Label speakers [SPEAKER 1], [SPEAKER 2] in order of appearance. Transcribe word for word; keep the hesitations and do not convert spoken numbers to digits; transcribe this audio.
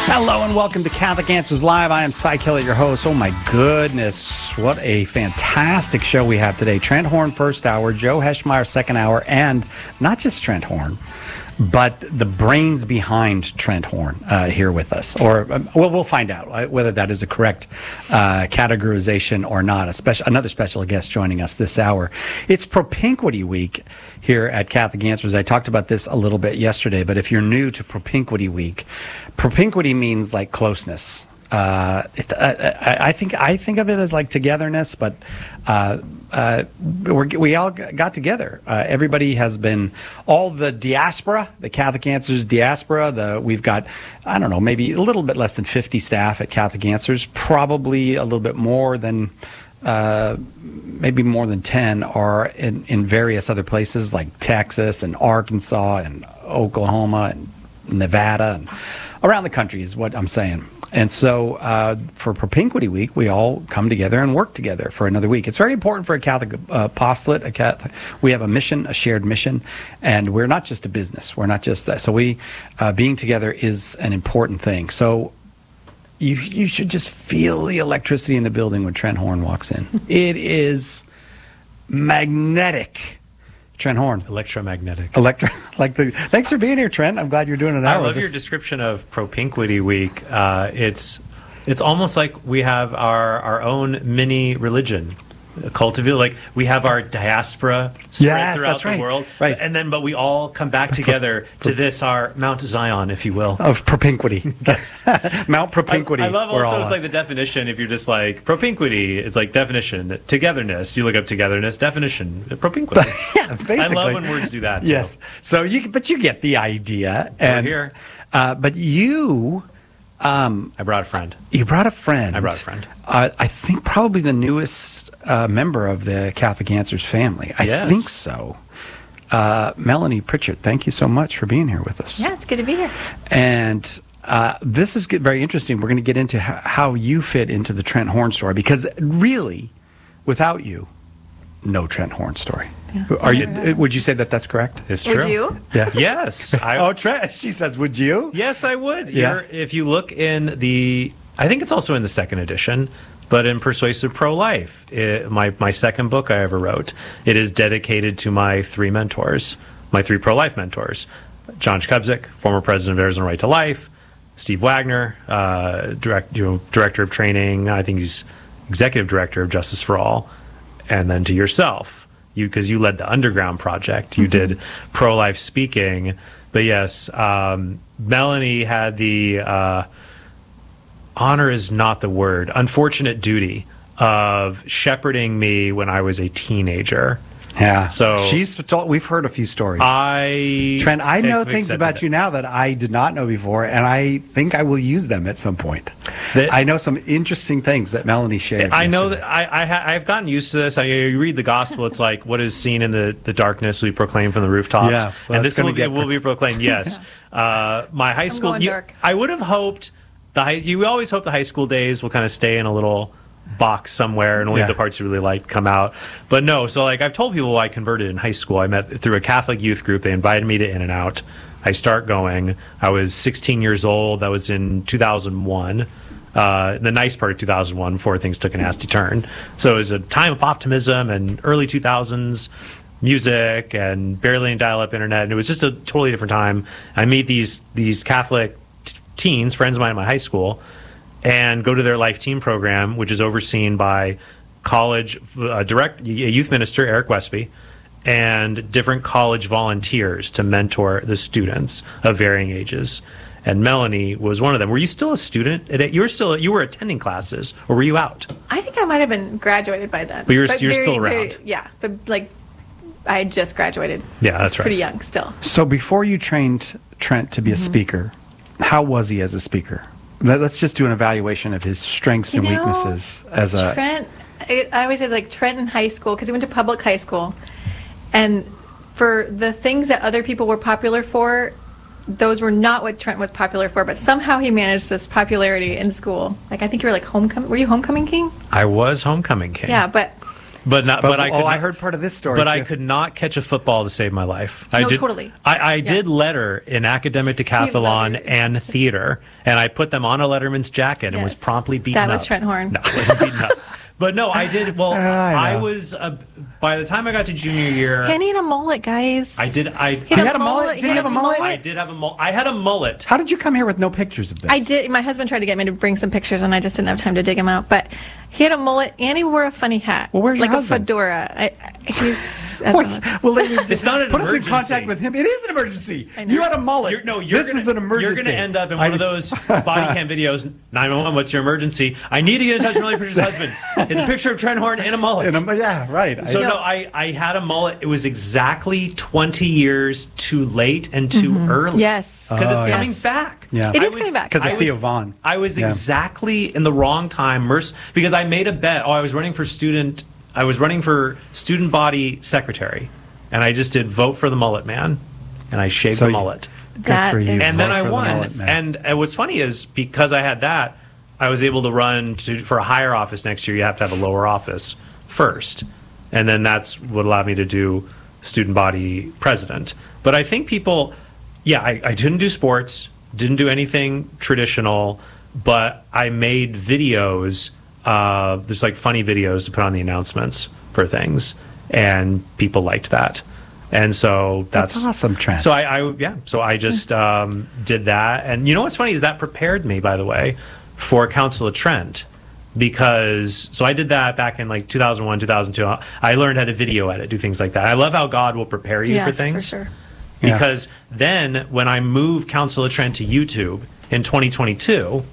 [SPEAKER 1] Hello and welcome to Catholic Answers Live. I am Cy Kellett, your host. Oh my goodness, what a fantastic show we have today. Trent Horn first hour, Joe Heschmeyer second hour, and not just Trent Horn, but the brains behind Trent Horn uh, here with us. Or, um, well, we'll find out uh, whether that is a correct uh, categorization or not. A special, another special guest joining us this hour. It's Propinquity Week here at Catholic Answers. I talked about this a little bit yesterday, but if you're new to Propinquity Week, propinquity means like closeness. Uh, it, uh, I, I think I think of it as like togetherness, but uh, uh, we're, we all got together. Uh, everybody has been, all the diaspora, the Catholic Answers diaspora. The we've got, I don't know, maybe a little bit less than fifty staff at Catholic Answers. Probably a little bit more than, uh, maybe more than ten are in, in various other places like Texas and Arkansas and Oklahoma and Nevada and around the country is what I'm saying. And so uh, for Propinquity Week, we all come together and work together for another week. It's very important for a Catholic uh, apostolate. A Catholic, we have a mission, a shared mission, and we're not just a business. We're not just that. So we, uh, being together is an important thing. So you you should just feel the electricity in the building when Trent Horn walks in. It is magnetic. Trent Horn.
[SPEAKER 2] Electromagnetic.
[SPEAKER 1] Electro, like the. Thanks for being here, Trent. I'm glad you're doing an hour.
[SPEAKER 2] I love your description of Propinquity Week. Uh, it's it's almost like we have our, our own mini religion. Cultivate, like we have our diaspora spread
[SPEAKER 1] yes,
[SPEAKER 2] throughout
[SPEAKER 1] that's
[SPEAKER 2] the
[SPEAKER 1] right.
[SPEAKER 2] world,
[SPEAKER 1] right?
[SPEAKER 2] And then, but we all come back together to this our Mount Zion, if you will,
[SPEAKER 1] of propinquity. Yes, Mount Propinquity.
[SPEAKER 2] I, I love also it's like the definition. If you're just like propinquity, it's like definition, togetherness. You look up togetherness, definition, propinquity.
[SPEAKER 1] Yeah, basically.
[SPEAKER 2] I love when words do that.
[SPEAKER 1] Yes.
[SPEAKER 2] Too.
[SPEAKER 1] So you, but you get the idea.
[SPEAKER 2] And We're here,
[SPEAKER 1] uh, but you. Um,
[SPEAKER 2] I brought a friend.
[SPEAKER 1] You brought a friend.
[SPEAKER 2] I brought a friend.
[SPEAKER 1] Uh, I think probably the newest uh, member of the Catholic Answers family. I
[SPEAKER 2] yes.
[SPEAKER 1] think so. Uh, Melanie Pritchard, thank you so much for being here with us.
[SPEAKER 3] Yeah, it's good to be here.
[SPEAKER 1] And uh, this is good, very interesting. We're going to get into h- how you fit into the Trent Horn story, because really, without you, no Trent Horn story.
[SPEAKER 3] Yeah,
[SPEAKER 1] Are you? Would you say that that's correct?
[SPEAKER 2] It's true.
[SPEAKER 3] Would you?
[SPEAKER 1] Yeah.
[SPEAKER 2] Yes. I,
[SPEAKER 1] oh, Trent. She says, "Would you?"
[SPEAKER 2] Yes, I would.
[SPEAKER 1] Yeah.
[SPEAKER 2] You're, if you look in the, I think it's also in the second edition, but in Persuasive Pro-Life, it, my my second book I ever wrote, it is dedicated to my three mentors, my three pro-life mentors, John Shkubzik, former president of Arizona Right to Life, Steve Wagner, uh, direct, you know, director of training. I think he's executive director of Justice for All, and then to yourself. You, because you led the Underground Project, you mm-hmm. did pro-life speaking, but yes, um, Melanie had the uh, honor is not the word, unfortunate duty of shepherding me when I was a teenager.
[SPEAKER 1] Yeah.
[SPEAKER 2] So
[SPEAKER 1] she's told, we've heard a few stories.
[SPEAKER 2] I
[SPEAKER 1] Trent, I know things about
[SPEAKER 2] it.
[SPEAKER 1] you now that I did not know before, and I think I will use them at some point.
[SPEAKER 2] That,
[SPEAKER 1] I know some interesting things that Melanie shared.
[SPEAKER 2] I know
[SPEAKER 1] yesterday.
[SPEAKER 2] that I, I ha, I've gotten used to this. I, you read the gospel, it's like what is seen in the, the darkness we proclaim from the rooftops,
[SPEAKER 1] yeah, well,
[SPEAKER 2] and this will be,
[SPEAKER 1] pro-
[SPEAKER 2] will be proclaimed. Yes, uh, my high
[SPEAKER 3] I'm
[SPEAKER 2] school.
[SPEAKER 3] going
[SPEAKER 2] You,
[SPEAKER 3] dark.
[SPEAKER 2] I would have hoped the high. You always hope the high school days will kind of stay in a little box somewhere and only
[SPEAKER 1] yeah.
[SPEAKER 2] the parts you really like come out, but no. So like I've told people I converted in high school. I met through a Catholic youth group. They invited me to In and Out. I start going. I was sixteen years old. That was in two thousand one. Uh, the nice part of two thousand one before things took a nasty turn. So it was a time of optimism and early two thousands music and barely in dial-up internet, and it was just a totally different time. I meet these these Catholic t- teens, friends of mine in my high school, and go to their Life Team program, which is overseen by college uh, direct youth minister Eric Westby and different college volunteers to mentor the students of varying ages. And Melanie was one of them. Were you still a student? You were still you were attending classes, or were you out?
[SPEAKER 3] I think I might have been graduated by then.
[SPEAKER 2] But you're- you're
[SPEAKER 3] very,
[SPEAKER 2] still around.
[SPEAKER 3] very- yeah, but like I had just graduated.
[SPEAKER 2] Yeah,
[SPEAKER 3] I was
[SPEAKER 2] that's right.
[SPEAKER 3] pretty young still.
[SPEAKER 1] So before you trained Trent to be a
[SPEAKER 3] Mm-hmm.
[SPEAKER 1] speaker, how was he as a speaker? Let- Let's just do an evaluation of his strengths
[SPEAKER 3] You
[SPEAKER 1] and
[SPEAKER 3] know,
[SPEAKER 1] weaknesses as a.
[SPEAKER 3] Trent, I, I always say like Trent in high school because he went to public high school, and for the things that other people were popular for, those were not what Trent was popular for. But somehow he managed this popularity in school. Like I think you were like homecoming. Were you homecoming king?
[SPEAKER 2] I was homecoming king.
[SPEAKER 3] Yeah, but
[SPEAKER 2] but not.
[SPEAKER 1] But,
[SPEAKER 2] But, I
[SPEAKER 1] oh,
[SPEAKER 2] could
[SPEAKER 1] I
[SPEAKER 2] not-
[SPEAKER 1] heard part of this story.
[SPEAKER 2] But I
[SPEAKER 1] too.
[SPEAKER 2] could not catch a football to save my life. I
[SPEAKER 3] No,
[SPEAKER 2] did,
[SPEAKER 3] totally.
[SPEAKER 2] I, I did letter in academic decathlon
[SPEAKER 3] lettered.
[SPEAKER 2] and theater, and I put them on a Letterman's jacket and
[SPEAKER 3] Yes.
[SPEAKER 2] was promptly beaten
[SPEAKER 3] That
[SPEAKER 2] up.
[SPEAKER 3] was Trent Horn.
[SPEAKER 2] No, I wasn't beaten up. But no, I did. Well,
[SPEAKER 1] I
[SPEAKER 2] I,
[SPEAKER 1] know.
[SPEAKER 2] was. Uh, by the time I got to junior year,
[SPEAKER 3] He had a mullet, guys.
[SPEAKER 2] I did. I,
[SPEAKER 3] He
[SPEAKER 1] had a mullet? Did he have a mullet?
[SPEAKER 2] I did have a mullet. I had a mullet.
[SPEAKER 1] How did you come here with no pictures of this?
[SPEAKER 3] I did. My husband tried to get me to bring some pictures, and I just didn't have time to dig them out. But he had a mullet, and he wore a funny hat.
[SPEAKER 1] Well, where's your
[SPEAKER 3] like
[SPEAKER 1] husband?
[SPEAKER 3] a fedora. I, I, he's. I don't know.
[SPEAKER 1] What? Well, then you
[SPEAKER 2] It's not an
[SPEAKER 1] put us in
[SPEAKER 2] emergency.
[SPEAKER 1] contact with him. It is an emergency.
[SPEAKER 3] I know.
[SPEAKER 1] You had a mullet.
[SPEAKER 2] You're, no, you're
[SPEAKER 1] this
[SPEAKER 2] gonna,
[SPEAKER 1] is an emergency.
[SPEAKER 2] You're going to end up in
[SPEAKER 1] I-
[SPEAKER 2] one of those body cam videos. nine one one, what's your emergency? I need to get in touch with Millie Pritchard's husband. It's a picture of Trent Horn in a mullet.
[SPEAKER 1] And I'm- yeah, right.
[SPEAKER 2] So
[SPEAKER 1] I,
[SPEAKER 2] no,
[SPEAKER 3] No.
[SPEAKER 2] I, I had a mullet. It was exactly twenty years too late and too early.
[SPEAKER 3] Yes.
[SPEAKER 2] Because
[SPEAKER 1] Oh,
[SPEAKER 2] it's coming
[SPEAKER 3] yes.
[SPEAKER 2] back.
[SPEAKER 1] Yeah.
[SPEAKER 3] It
[SPEAKER 2] I
[SPEAKER 3] is coming back.
[SPEAKER 1] because
[SPEAKER 2] I
[SPEAKER 1] of
[SPEAKER 2] was-
[SPEAKER 1] Theo Vaughn.
[SPEAKER 2] I was
[SPEAKER 1] Yeah.
[SPEAKER 2] exactly in the wrong time. Merc- because I made a bet. Oh, I was running for student. I was running for student body secretary, and I just did vote for the mullet man, and I shaved
[SPEAKER 1] So
[SPEAKER 2] the
[SPEAKER 1] you-
[SPEAKER 2] mullet.
[SPEAKER 1] Good
[SPEAKER 3] That
[SPEAKER 1] for you.
[SPEAKER 3] is-
[SPEAKER 2] And then
[SPEAKER 1] Vote
[SPEAKER 2] I
[SPEAKER 1] for the
[SPEAKER 2] won.
[SPEAKER 1] mullet, man.
[SPEAKER 2] And, and what's funny is because I had that, I was able to run to, for a higher office next year. You have to have a lower office first, and then that's what allowed me to do student body president. But I think people, yeah, I, I didn't do sports, didn't do anything traditional, but I made videos. Uh, there's like funny videos to put on the announcements for things, and people liked that. And so that's,
[SPEAKER 1] That's awesome, Trent.
[SPEAKER 2] So I, I yeah, so I just um, did that, and you know what's funny is that prepared me, by the way, for Council of Trent, because so I did that back in like two thousand one, two thousand two. I learned how to video edit, do things like that. I love how God will prepare you
[SPEAKER 3] Yes,
[SPEAKER 2] for
[SPEAKER 3] for
[SPEAKER 2] things.
[SPEAKER 3] sure.
[SPEAKER 1] Yeah.
[SPEAKER 2] Because then when I moved Council of Trent to YouTube in twenty twenty-two,